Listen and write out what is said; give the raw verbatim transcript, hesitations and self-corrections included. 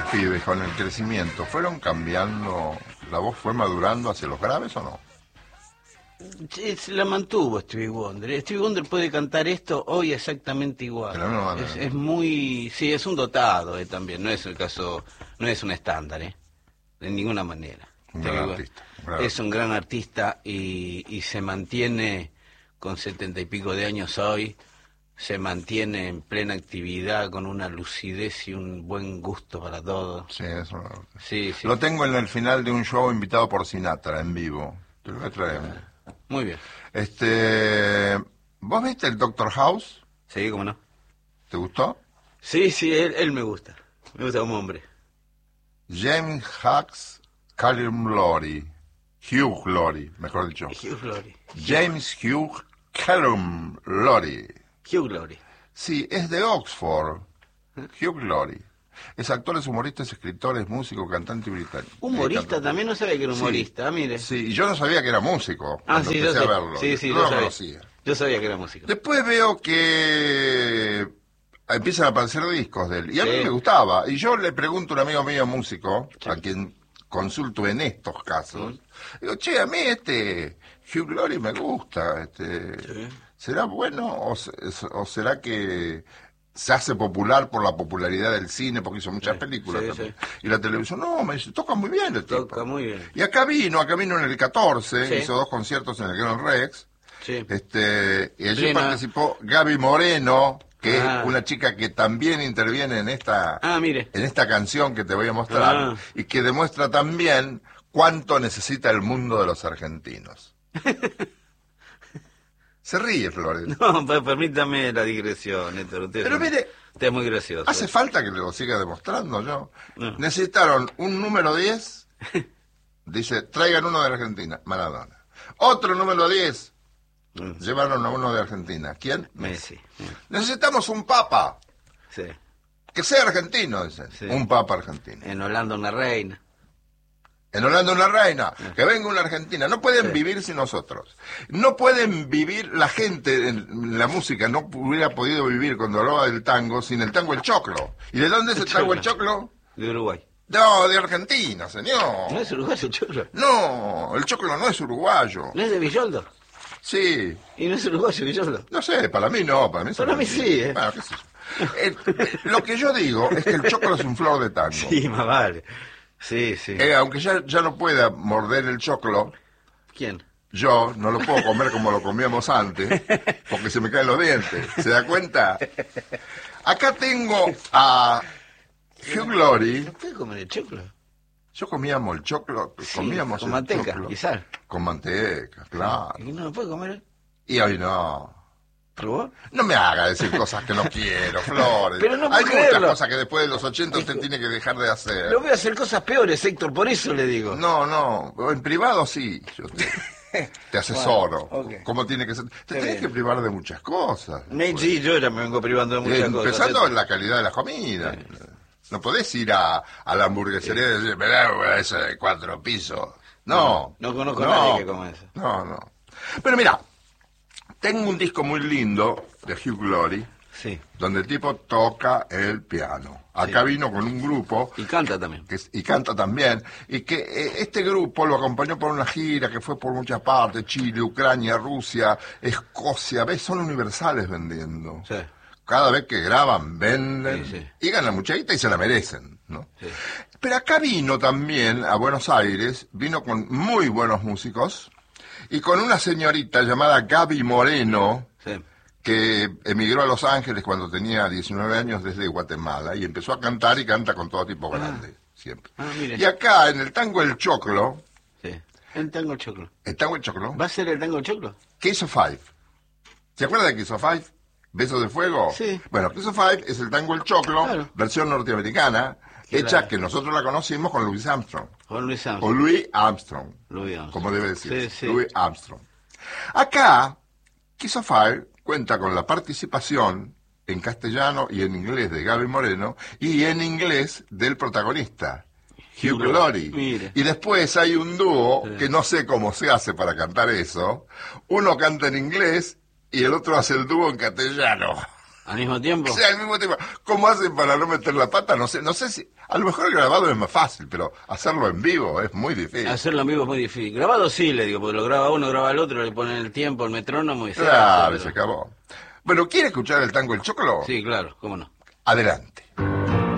pibes con el crecimiento fueron cambiando, la voz fue madurando hacia los graves o no? Sí, se la mantuvo Stevie Wonder. Stevie Wonder puede cantar esto hoy exactamente igual. Pero no, no, es, no. es muy, sí, es un dotado eh, también. No es el caso, no es un estándar, eh, de ninguna manera. Un gran artista, un gran es un gran artista y, y se mantiene con setenta y pico de años hoy. Se mantiene en plena actividad con una lucidez y un buen gusto para todo. Sí, eso. Sí, sí. Lo tengo en el final de un show invitado por Sinatra en vivo. Te lo voy a traer. Muy bien. Este, ¿vos viste el Doctor House? Sí, cómo no. ¿Te gustó? Sí, sí, él, él me gusta. Me gusta como hombre. James Hughes, Callum Laurie, Hugh Laurie, mejor dicho. Hugh Laurie. James Hugh Callum Laurie. Hugh Laurie. Sí, es de Oxford. Hugh Laurie. Es actor, es humorista, es escritor, es músico, cantante británico. ¿Humorista? Eh, cantante. También no sabía que era humorista, Sí, ah, mire. Sí, y yo no sabía que era músico. Ah, cuando sí, empecé yo sé. a verlo. Sí, sí, no yo lo sabía. conocía. Yo sabía que era músico. Después veo que empiezan a aparecer discos de él. Y a Sí. mí me gustaba. Y yo le pregunto a un amigo mío músico, Sí. a quien consulto en estos casos. Mm. Digo, che, a mí este Hugh Laurie me gusta. Este, Sí. ¿Será bueno o, se- o será que se hace popular por la popularidad del cine? Porque hizo muchas Sí, películas sí, también. sí. Y la televisión, no, me dice, toca muy bien el tipo. Toca muy bien. Y acá vino, acá vino en el catorce, Sí. hizo dos conciertos en el Gran Rex. Sí. Este, y allí Plena. participó Gaby Moreno, que Ah. es una chica que también interviene en esta, Ah, mire. en esta canción que te voy a mostrar, Ah. y que demuestra también cuánto necesita el mundo de los argentinos. Se ríe, Flores. No, pues, permítame la digresión, Héctor. Usted, Pero es- mire, usted es muy gracioso. hace falta que lo siga demostrando yo. No. Necesitaron un número diez, dice, traigan uno de Argentina, Maradona. Otro número diez, Mm. llevaron a uno de Argentina. ¿Quién? Messi. Necesitamos un papa, Sí. que sea argentino, dicen. Sí. Un papa argentino. En Holanda una reina. En Holanda una reina, que venga una argentina. No pueden Sí. vivir sin nosotros. No pueden vivir, la gente en la música no hubiera podido vivir cuando hablaba del tango sin el tango el choclo. ¿Y de dónde es el tango el choclo? De Uruguay. No, de Argentina, señor. ¿No es uruguayo el choclo? No, el choclo no es uruguayo. ¿No es de Villoldo? Sí, ¿Y no es uruguayo Villoldo? no sé, para mí no, para mí es Para mí argentino. sí, ¿eh? Bueno, qué sé yo. Eh, eh, lo que yo digo es que el choclo es un flor de tango. Sí, más vale. Sí, sí. Eh, aunque ya, ya no pueda morder el choclo, ¿Quién? yo no lo puedo comer como lo comíamos antes, porque se me caen los dientes. ¿Se da cuenta? Acá tengo a Hugh Laurie. ¿No puede comer el choclo? Yo comíamos el choclo, Sí, comíamos con el manteca choclo. y sal. Con manteca, claro. ¿Y no lo puede comer? Y hoy no. ¿Probó? No me haga decir cosas que no quiero, Flores. Pero no Hay puedo muchas creerlo. cosas que después de los ochenta usted tiene que dejar de hacer. Lo voy a hacer cosas peores, Héctor, por eso le digo. No, no, en privado sí, yo te, te asesoro. Bueno, ok. ¿Cómo tiene que ser? Te Qué tenés bien. que privar de muchas cosas. Me- Sí, yo ya me vengo privando de muchas Eh, cosas. Empezando Héctor. en la calidad de la comida. No podés ir a, a la hamburguesería y decir, mirá, ese de cuatro pisos. No. No, no conozco a nadie que coma eso. No, no. Pero mira, tengo un disco muy lindo de Hugh Laurie, Sí. donde el tipo toca el piano. Acá Sí. vino con un grupo Y canta también. que, es- y canta también, y que eh, este grupo lo acompañó por una gira que fue por muchas partes, Chile, Ucrania, Rusia, Escocia, ves, son universales vendiendo. Sí. Cada vez que graban, venden, Sí, sí. y ganan mucha guita y se la merecen, ¿no? Sí. Pero acá vino también a Buenos Aires, vino con muy buenos músicos, y con una señorita llamada Gaby Moreno, Sí. que emigró a Los Ángeles cuando tenía diecinueve años desde Guatemala y empezó a cantar y canta con todo tipo grande, siempre. Ah, mire. Y acá en el tango El Choclo, Sí. El tango choclo. el tango El Choclo, ¿Va a ser el tango choclo? Kiss of Five. ¿Se acuerda de Kiss of Five? ¿Besos de fuego? Sí. Bueno, Kiss of Five es el tango El Choclo, Claro. versión norteamericana, Que hecha la- que nosotros la conocimos con Louis Armstrong. Juan Luis O Armstrong. Louis Armstrong, Louis Armstrong. como debe decir. Sí, sí. Louis Armstrong. Acá, Kiss of Fire cuenta con la participación en castellano y en inglés de Gaby Moreno y en inglés del protagonista, Hugh Hugh Laurie. Mire. Y después hay un dúo Sí. que no sé cómo se hace para cantar eso. Uno canta en inglés y el otro hace el dúo en castellano. ¿Al mismo tiempo? O sea, al mismo tiempo. ¿Cómo hacen para no meter la pata? No sé, no sé si... A lo mejor grabado es más fácil, pero hacerlo en vivo es muy difícil. Hacerlo en vivo es muy difícil. Grabado sí, le digo, porque lo graba uno, graba el otro, le ponen el tiempo, el metrónomo y se Claro, hace, se pero... acabó. Bueno, ¿quiere escuchar el tango El Choclo? Sí, claro, cómo no. Adelante.